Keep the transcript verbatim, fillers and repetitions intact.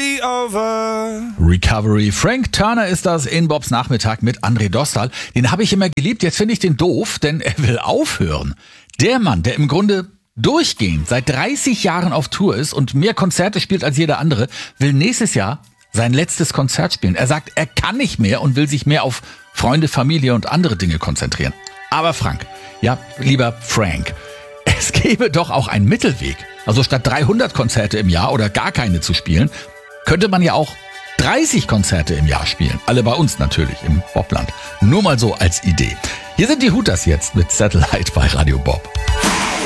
be over. Recovery. Frank Turner ist das in Bobs Nachmittag mit André Dostal. Den habe ich immer geliebt, jetzt finde ich den doof, denn er will aufhören. Der Mann, der im Grunde durchgehend seit dreißig Jahren auf Tour ist und mehr Konzerte spielt als jeder andere, will nächstes Jahr sein letztes Konzert spielen. Er sagt, er kann nicht mehr und will sich mehr auf Freunde, Familie und andere Dinge konzentrieren. Aber Frank, ja, lieber Frank, es gäbe doch auch einen Mittelweg. Also statt dreihundert Konzerte im Jahr oder gar keine zu spielen, könnte man ja auch dreißig Konzerte im Jahr spielen. Alle bei uns natürlich im Bobland. Nur mal so als Idee. Hier sind die Hooters jetzt mit Satellite bei Radio Bob.